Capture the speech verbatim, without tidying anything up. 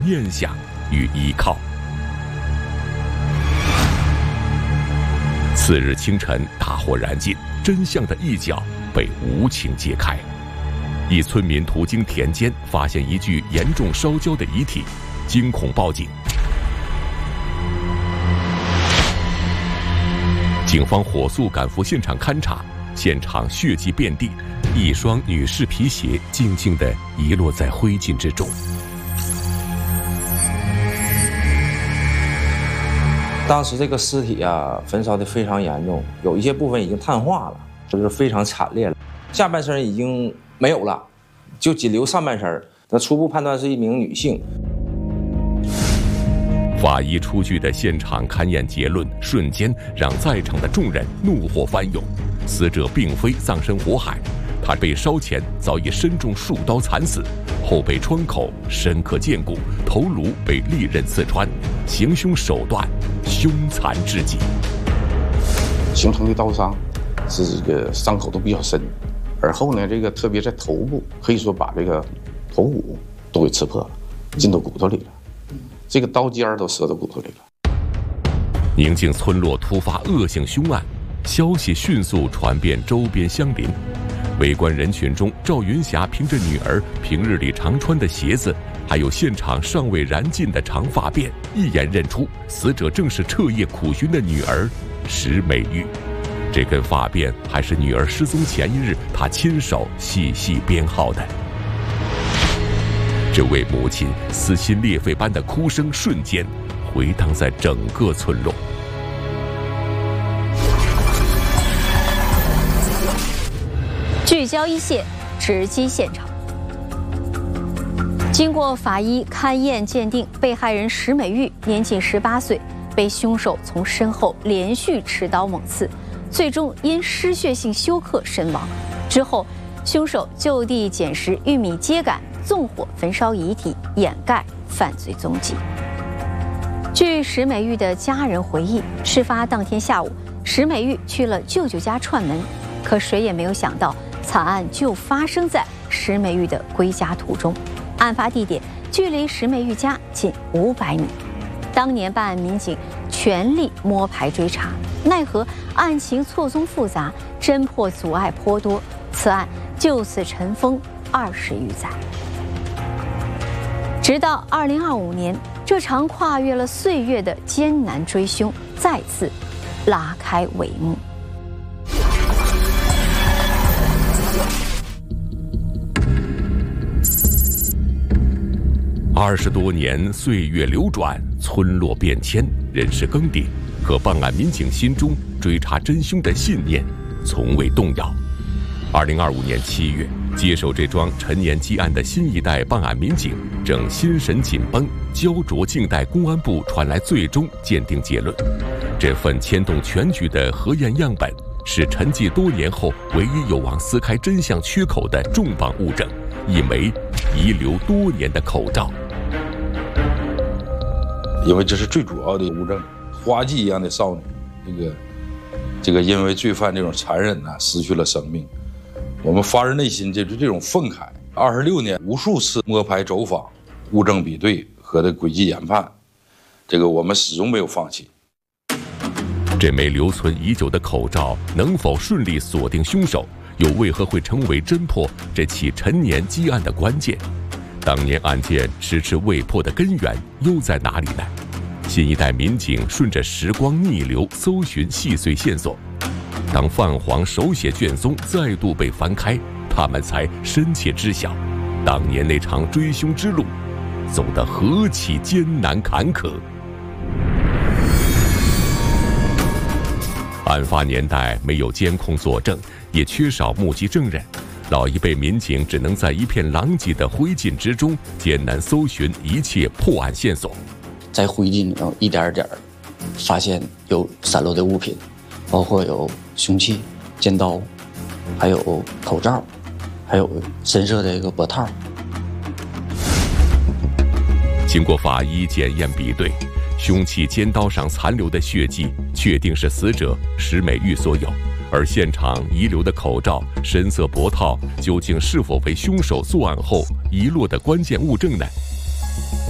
念想与依靠。次日清晨，大火燃尽，真相的一角被无情揭开。一村民途经田间，发现一具严重烧焦的遗体，惊恐报警。警方火速赶赴现场勘查，现场血迹遍地，一双女士皮鞋静静地遗落在灰烬之中。 当时这个尸体啊，焚烧得非常严重，有一些部分已经碳化了，这就是非常惨烈了。下半身已经没有了，就仅留上半身。那初步判断是一名女性。 法医出具的现场勘验结论，瞬间让在场的众人怒火翻涌。死者并非葬身火海，他被烧前早已身中数刀惨死，后背窗口深刻见骨，头颅被利刃刺穿，行凶手段凶残至极。 形成的刀伤是这个伤口都比较深，而后呢，这个特别在头部，可以说把这个头骨都给刺破了，进到骨头里了。这个刀尖都折到骨头里了。 宁静村落突发恶性凶案，消息迅速传遍周边乡邻。围观人群中，赵云霞凭着女儿平日里常穿的鞋子，还有现场尚未燃尽的长发辫，一眼认出死者正是彻夜苦寻的女儿石美玉。这根发辫还是女儿失踪前一日她亲手细细编号的。这位母亲撕心裂肺般的哭声瞬间回荡在整个村落。 聚焦一线，直击现场。经过法医勘验鉴定，被害人石美玉年仅十八岁，被凶手从身后连续持刀猛刺，最终因失血性休克身亡。之后，凶手就地捡拾玉米秸秆，纵火焚烧遗体，掩盖犯罪踪迹。据石美玉的家人回忆，事发当天下午，石美玉去了舅舅家串门，可谁也没有想到，惨案就发生在石美玉的归家途中。案发地点距离石美玉家仅五百米。当年办案民警全力摸排追查，奈何案情错综复杂，侦破阻碍颇多，此案就此尘封二十余载。直到二零二五年，这场跨越了岁月的艰难追凶再次拉开帷幕。 二十多年岁月流转，村落变迁，人事更迭，可办案民警心中追查真凶的信念从未动摇。二零二五年七月，接手这桩陈年积案的新一代办案民警正心神紧绷，焦灼静待公安部传来最终鉴定结论。这份牵动全局的核验样本，是沉寂多年后唯一有望撕开真相缺口的重磅物证，一枚遗留多年的口罩。 因为这是最主要的物证，花季一样的少女，这个这个因为罪犯这种残忍呢、啊，失去了生命。我们发自内心就是这种愤慨。二十六年无数次摸排走访、物证比对和的轨迹研判，这个我们始终没有放弃。 这枚留存已久的口罩能否顺利锁定凶手，又为何会成为侦破这起陈年积案的关键？当年案件迟迟未破的根源又在哪里呢？新一代民警顺着时光逆流搜寻细碎线索，当泛黄手写卷宗再度被翻开，他们才深切知晓，当年那场追凶之路走得何其艰难坎坷。案发年代没有监控佐证，也缺少目击证人，老一辈民警只能在一片狼藉的灰烬之中艰难搜寻一切破案线索。 在灰烬里头一点点发现有散落的物品，包括有凶器、尖刀，还有口罩，还有深色的一个脖套。 经过法医检验比对，凶器尖刀上残留的血迹确定是死者石美玉所有，而现场遗留的口罩、深色脖套究竟是否为凶手作案后遗落的关键物证呢？